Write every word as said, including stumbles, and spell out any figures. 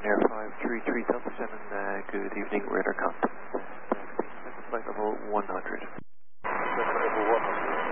Air five three three Delta seven, uh, good evening, radar contact. Flight level one hundred. Flight level one hundred.